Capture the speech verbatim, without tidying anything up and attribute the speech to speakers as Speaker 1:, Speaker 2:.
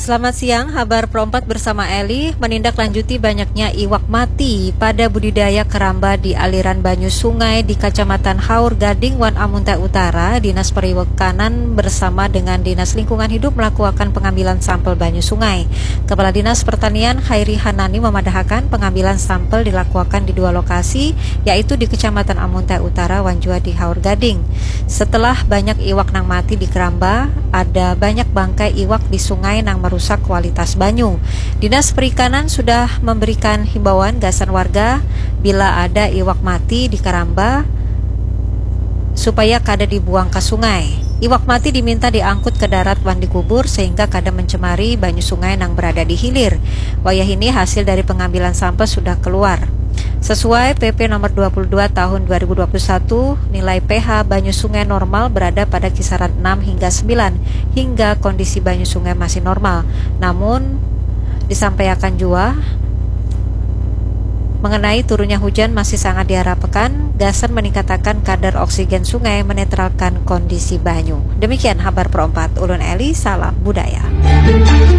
Speaker 1: Selamat siang, Habar Pro empat bersama Eli menindaklanjuti banyaknya iwak mati pada budidaya keramba di aliran banyu sungai di Kecamatan Haur Gading, Wan Amuntai Utara. Dinas Perikanan bersama dengan Dinas Lingkungan Hidup melakukan pengambilan sampel banyu sungai. Kepala Dinas Pertanian Khairi Hanani memadahkan pengambilan sampel dilakukan di dua lokasi, yaitu di Kecamatan Amuntai Utara, Wanjua di Haur Gading. Setelah banyak iwak nang mati di keramba, ada banyak bangkai iwak di sungai nang merusak kualitas banyu. Dinas Perikanan sudah memberikan himbauan gasan warga bila ada iwak mati di keramba supaya kada dibuang ke sungai. Iwak mati diminta diangkut ke darat wan dikubur sehingga kada mencemari banyu sungai nang berada di hilir. Wayah ini hasil dari pengambilan sampel sudah keluar. Sesuai P P nomor dua puluh dua tahun dua ribu dua puluh satu, nilai pH banyu sungai normal berada pada kisaran enam hingga sembilan hingga kondisi banyu sungai masih normal. Namun disampaikan juga mengenai turunnya hujan masih sangat diharapkan. Gasan meningkatkan kadar oksigen sungai menetralkan kondisi banyu. Demikian Habar Pro empat, Ulun Eli, salam budaya.